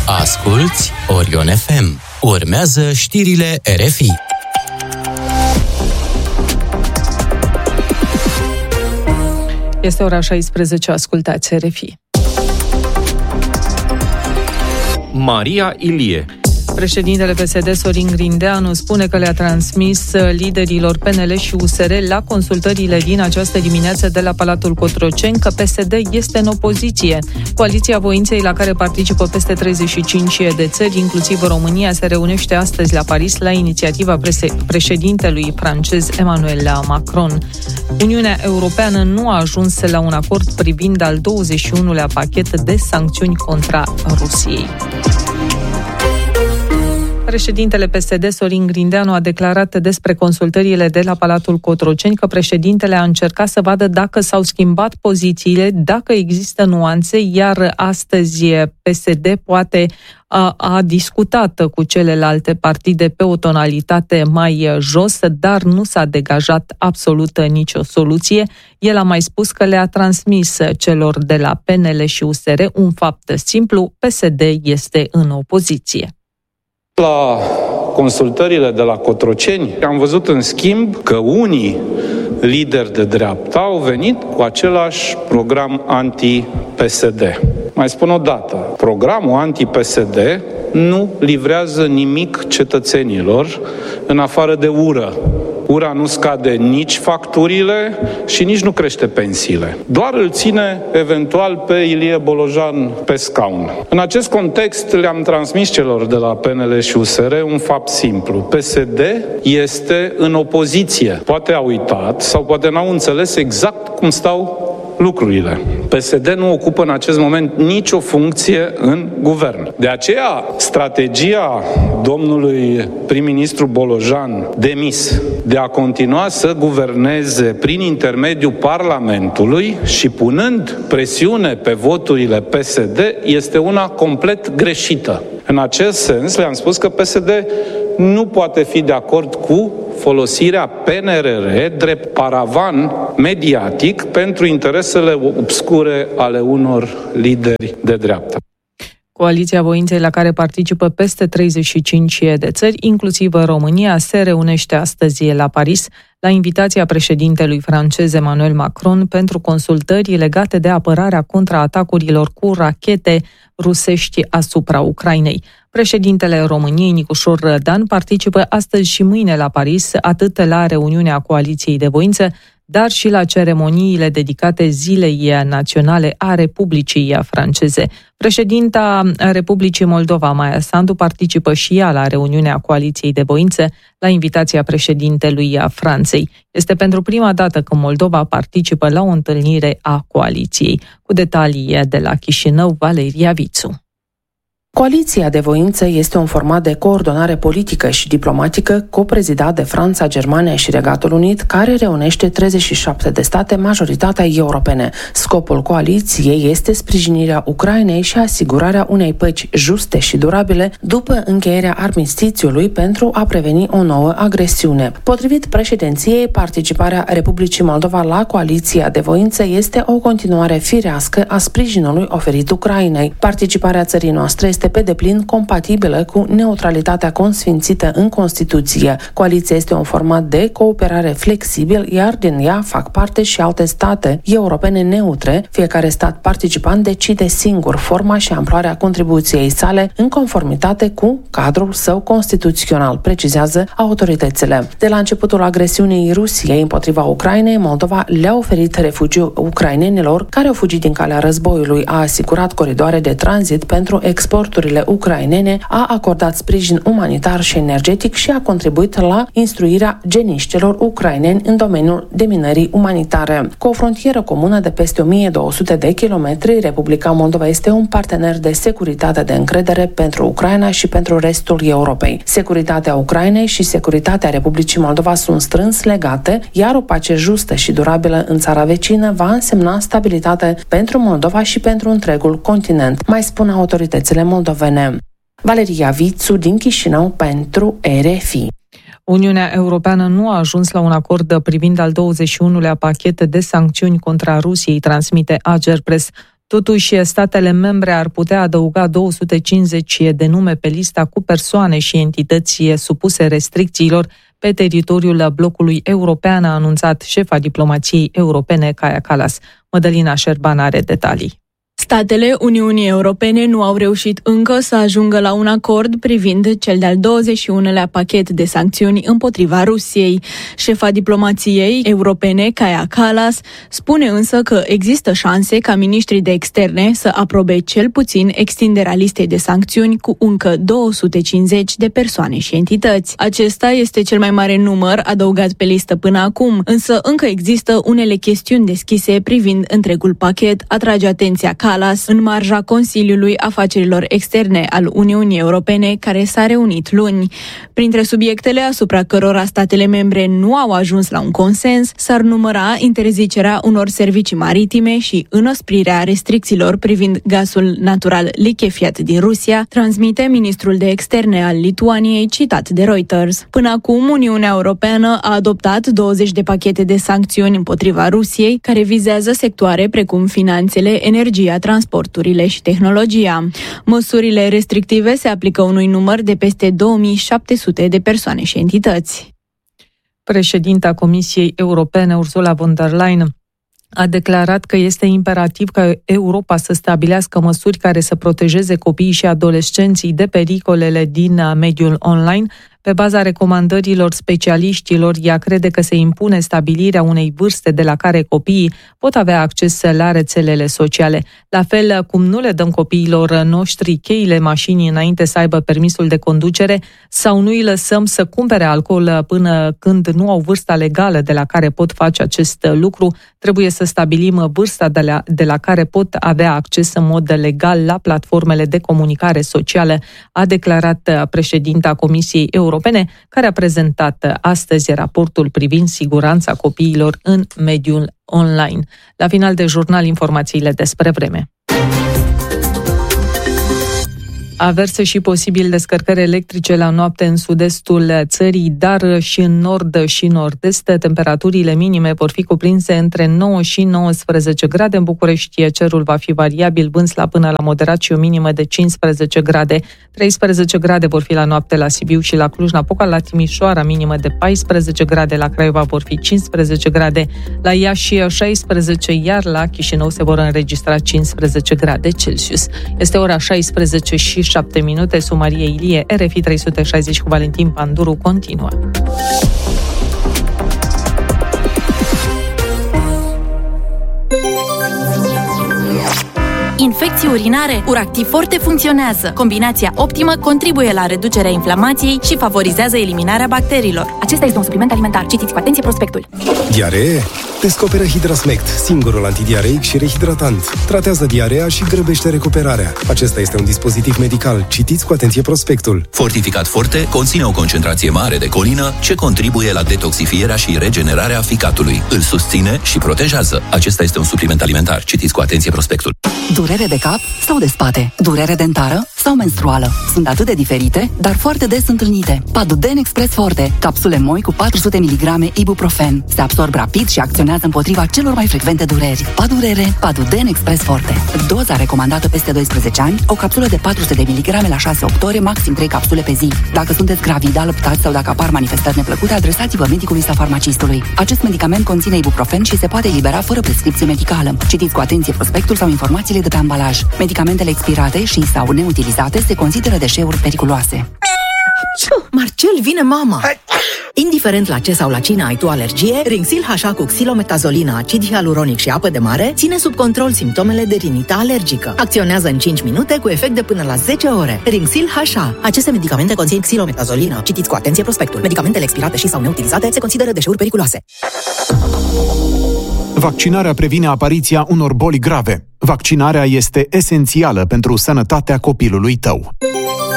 Asculți Orion FM. Urmează știrile RFI. Este ora 16, ascultați RFI. Maria Ilie. Președintele PSD, Sorin Grindeanu, spune că le-a transmis liderilor PNL și USR la consultările din această dimineață de la Palatul Cotroceni că PSD este în opoziție. Coaliția Voinței, la care participă peste 35 de țări, inclusiv România, se reunește astăzi la Paris la inițiativa președintelui francez Emmanuel Macron. Uniunea Europeană nu a ajuns la un acord privind al 21-lea pachet de sancțiuni contra Rusiei. Președintele PSD, Sorin Grindeanu, a declarat despre consultările de la Palatul Cotroceni că președintele a încercat să vadă dacă s-au schimbat pozițiile, dacă există nuanțe, iar astăzi PSD poate a discutat cu celelalte partide pe o tonalitate mai jos, dar nu s-a degajat absolut nicio soluție. El a mai spus că le-a transmis celor de la PNL și USR un fapt simplu: PSD este în opoziție. La consultările de la Cotroceni am văzut în schimb că unii lideri de dreapta au venit cu același program anti-PSD. Mai spun o dată, programul anti-PSD nu livrează nimic cetățenilor în afară de ură. Ura nu scade nici facturile și nici nu crește pensiile. Doar îl ține eventual pe Ilie Bolojan pe scaun. În acest context le-am transmis celor de la PNL și USR un fapt simplu. PSD este în opoziție. Poate a uitat sau poate n-au înțeles exact cum stau lucrurile. PSD nu ocupă în acest moment nicio funcție în guvern. De aceea, strategia domnului prim-ministru Bolojan demis de a continua să guverneze prin intermediul Parlamentului și punând presiune pe voturile PSD este una complet greșită. În acest sens, le-am spus că PSD nu poate fi de acord cu folosirea PNRR drept paravan mediatic pentru interesele obscure ale unor lideri de dreapta. Coaliția Voinței, la care participă peste 35 de țări, inclusiv România, se reunește astăzi la Paris la invitația președintelui francez Emmanuel Macron pentru consultări legate de apărarea contraatacurilor cu rachete rusești asupra Ucrainei. Președintele României, Nicușor Dan, participă astăzi și mâine la Paris, atât la reuniunea Coaliției de Voință, dar și la ceremoniile dedicate Zilei Naționale a Republicii franceze. Președinta Republicii Moldova, Maia Sandu, participă și ea la reuniunea Coaliției de Voință la invitația președintelui Franței. Este pentru prima dată când Moldova participă la o întâlnire a coaliției. Cu detalii de la Chișinău, Valeria Vițu. Coaliția de voință este un format de coordonare politică și diplomatică coprezidat de Franța, Germania și Regatul Unit, care reunește 37 de state, majoritatea europene. Scopul coaliției este sprijinirea Ucrainei și asigurarea unei păci juste și durabile după încheierea armistițiului pentru a preveni o nouă agresiune. Potrivit președinției, participarea Republicii Moldova la coaliția de voință este o continuare firească a sprijinului oferit Ucrainei. Participarea țării noastre este pe deplin compatibilă cu neutralitatea consfințită în Constituție. Coaliția este un format de cooperare flexibil, iar din ea fac parte și alte state europene neutre. Fiecare stat participant decide singur forma și amploarea contribuției sale în conformitate cu cadrul său constituțional, precizează autoritățile. De la începutul agresiunii Rusiei împotriva Ucrainei, Moldova le-a oferit refugiu ucrainenilor care au fugit din calea războiului, a asigurat coridoare de tranzit pentru exporturile ucrainene, a acordat sprijin umanitar și energetic și a contribuit la instruirea geniștilor ucraineni în domeniul deminării umanitare. Cu o frontieră comună de peste 1200 de kilometri, Republica Moldova este un partener de securitate de încredere pentru Ucraina și pentru restul Europei. Securitatea Ucrainei și securitatea Republicii Moldova sunt strâns legate, iar o pace justă și durabilă în țara vecină va însemna stabilitate pentru Moldova și pentru întregul continent, mai spun autoritățile moldovene. Valeria Vițu din Chișinău pentru RFI. Uniunea Europeană nu a ajuns la un acord privind al 21-lea pachet de sancțiuni contra Rusiei, transmite Agerpres. Totuși, statele membre ar putea adăuga 250 de nume pe lista cu persoane și entități supuse restricțiilor pe teritoriul blocului european, a anunțat șefa diplomației europene, Kaja Kallas. Mădălina Șerban are detalii. Statele Uniunii Europene nu au reușit încă să ajungă la un acord privind cel de-al 21-lea pachet de sancțiuni împotriva Rusiei. Șefa diplomației europene, Kaja Kallas, spune însă că există șanse ca miniștrii de externe să aprobe cel puțin extinderea listei de sancțiuni cu încă 250 de persoane și entități. Acesta este cel mai mare număr adăugat pe listă până acum, însă încă există unele chestiuni deschise privind întregul pachet, atrage atenția Kallas în marja Consiliului Afacerilor Externe al Uniunii Europene, care s-a reunit luni. Printre subiectele asupra cărora statele membre nu au ajuns la un consens s-ar număra interzicerea unor servicii maritime și înăsprirea restricțiilor privind gazul natural lichefiat din Rusia, transmite ministrul de externe al Lituaniei, citat de Reuters. Până acum, Uniunea Europeană a adoptat 20 de pachete de sancțiuni împotriva Rusiei, care vizează sectoare precum finanțele, energia, transporturile și tehnologia. Măsurile restrictive se aplică unui număr de peste 2700 de persoane și entități. Președinta Comisiei Europene, Ursula von der Leyen, a declarat că este imperativ ca Europa să stabilească măsuri care să protejeze copiii și adolescenții de pericolele din mediul online. Pe baza recomandărilor specialiștilor, ea crede că se impune stabilirea unei vârste de la care copiii pot avea acces la rețelele sociale. La fel cum nu le dăm copiilor noștri cheile mașinii înainte să aibă permisul de conducere sau nu îi lăsăm să cumpere alcool până când nu au vârsta legală de la care pot face acest lucru, trebuie să stabilim vârsta de la care pot avea acces în mod legal la platformele de comunicare socială, a declarat președinta Comisiei Europene, care a prezentat astăzi raportul privind siguranța copiilor în mediul online. La final de jurnal, informațiile despre vreme. Averse și posibil descărcări electrice la noapte în sud-estul țării, dar și în nord și nord-est. Temperaturile minime vor fi cuprinse între 9 și 19 grade. În București cerul va fi variabil, vânt slab până la moderat și o minimă de 15 grade. 13 grade vor fi la noapte la Sibiu și la Cluj-Napoca, la Timișoara minimă de 14 grade, la Craiova vor fi 15 grade, la Iași 16, iar la Chișinău se vor înregistra 15 grade Celsius. Este ora 16 și 7 minute, sunt Maria Ilie, RFI 360 cu Valentin Panduru continuă. Infecții urinare, Uractiv Forte funcționează. Combinația optimă contribuie la reducerea inflamației și favorizează eliminarea bacteriilor. Acesta este un supliment alimentar. Citiți cu atenție prospectul. Diaree? Descoperă Hidrasmect, singurul antidiareic și rehidratant. Tratează diarea și grăbește recuperarea. Acesta este un dispozitiv medical. Citiți cu atenție prospectul. Fortificat Forte conține o concentrație mare de colină ce contribuie la detoxifierea și regenerarea ficatului. Îl susține și protejează. Acesta este un supliment alimentar. Citiți cu atenție prospectul. Durere de cap sau de spate? Durere dentară sau menstruală? Sunt atât de diferite, dar foarte des întâlnite. Paduden Express Forte, capsule moi cu 400 mg ibuprofen. Se absorb rapid și acționează împotriva celor mai frecvente dureri. Padurere, Paduden Express Forte. Doza recomandată peste 12 ani, o capsulă de 400 mg la 6-8 ore, maxim 3 capsule pe zi. Dacă sunteți gravidă, alăptați sau dacă apar manifestări neplăcute, adresați-vă medicului sau farmacistului. Acest medicament conține ibuprofen și se poate elibera fără prescripție medicală. Citiți cu atenție prospectul sau informațiile de pe ambalaj. Medicamentele expirate și sau neutilizate se consideră deșeuri periculoase. Marcel, vine mama! Indiferent la ce sau la cine ai tu alergie, Rinxil HA cu xilometazolina, acid hialuronic și apă de mare ține sub control simptomele de rinită alergică. Acționează în 5 minute cu efect de până la 10 ore. Rinxil HA. Aceste medicamente conțin xilometazolina. Citiți cu atenție prospectul. Medicamentele expirate și sau neutilizate se consideră deșeuri periculoase. Vaccinarea previne apariția unor boli grave. Vaccinarea este esențială pentru sănătatea copilului tău.